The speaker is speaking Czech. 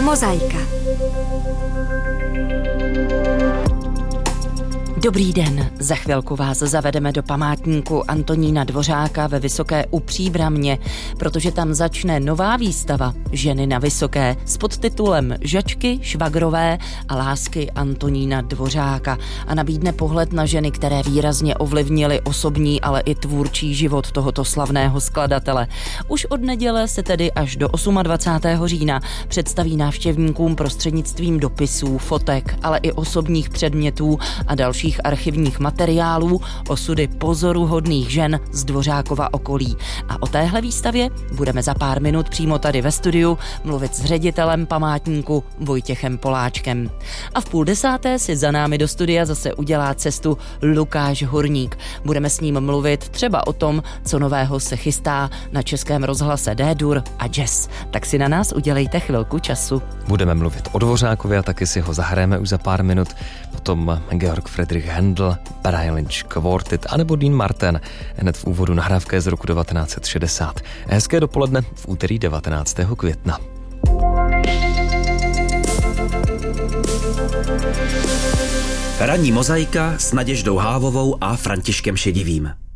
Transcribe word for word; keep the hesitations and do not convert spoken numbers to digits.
Mozaika. Dobrý den, za chvilku vás zavedeme do památníku Antonína Dvořáka ve Vysoké u Příbramě, protože tam začne nová výstava Ženy na Vysoké s podtitulem Žačky, švagrové a lásky Antonína Dvořáka a nabídne pohled na ženy, které výrazně ovlivnily osobní, ale i tvůrčí život tohoto slavného skladatele. Už od neděle se tedy až do dvacátého osmého října představí návštěvníkům prostřednictvím dopisů, fotek, ale i osobních předmětů a dalších archivních materiálů osudy pozoruhodných žen z Dvořákova okolí. A o téhle výstavě budeme za pár minut přímo tady ve studiu mluvit s ředitelem památníku Vojtěchem Poláčkem. A v půl desáté si za námi do studia zase udělá cestu Lukáš Horník. Budeme s ním mluvit třeba o tom, co nového se chystá na Českém rozhlase D-dur a jazz. Tak si na nás udělejte chvilku času. Budeme mluvit o Dvořákovi a taky si ho zahrajeme už za pár minut. Potom Georg Friedrich Händel, Brian Lynch Quartet anebo Dean Martin hned v úvodu nahrávky z roku devatenáct set šedesát. Hezké dopoledne v úterý devatenáctého května. Ranní mozaika s Naděždou Hávovou a Františkem Šedivým.